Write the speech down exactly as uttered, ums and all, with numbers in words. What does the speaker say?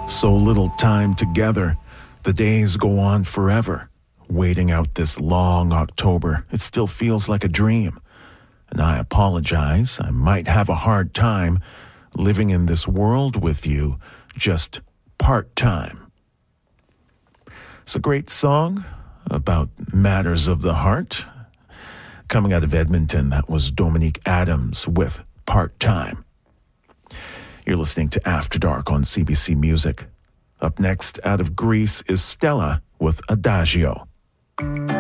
So little time together, the days go on forever. Waiting out this long October, it still feels like a dream. And I apologize, I might have a hard time living in this world with you, just part-time. It's a great song about matters of the heart. Coming out of Edmonton, that was Dominique Adams with Part-Time. You're listening to After Dark on C B C Music. Up next, out of Greece, is Stella with Adagio.